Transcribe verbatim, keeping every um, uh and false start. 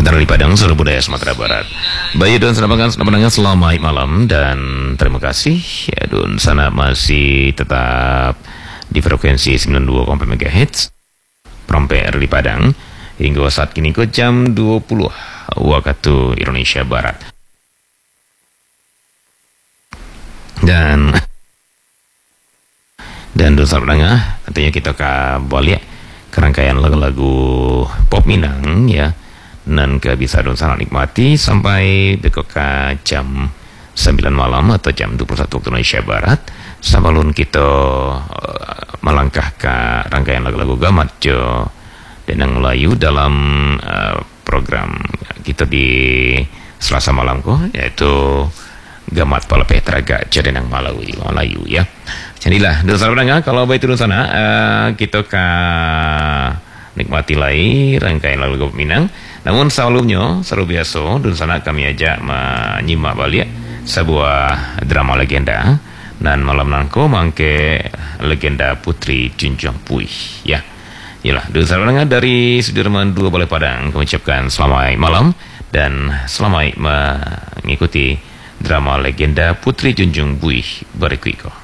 dari Padang, seluruh budaya Sumatera Barat. Baik dan selamat pendengar, selamat malam dan terima kasih. Ya, Dun sana masih tetap di frekuensi sembilan puluh dua koma empat megahertz Promper di Padang hingga saat kini ke jam dua puluh waktu Indonesia Barat. Dan dan Dun sana pendengar, tentunya kita kembali ke rangkaian lagu-lagu pop Minang ya. Dan ke bisa Dun sana nikmati sampai dekat jam sembilan malam atau jam dua puluh satu waktu Indonesia Barat. Sebelum kita uh, melangkah ke rangkaian lagu-lagu gamat jo Denang Melayu dalam uh, program kita di Selasa malam kok, yaitu gamat pala petraga jo Denang Melayu Melayu ya. Jadilah Dun sana pendengar, kalau baik turun sana uh, kita ke nikmati lagi rangkaian lagu-lagu Minang. Namun sebelumnya, selalu biasa, Dun sana kami ajak menyimak balik sebuah drama legenda. Dan malam nanti mangke legenda Putri Junjung Puih ya. Yalah, Dun sana dengar dari Sudirman dua Balai Padang mengucapkan selamat malam dan selamat mengikuti drama legenda Putri Junjung Puih berikut.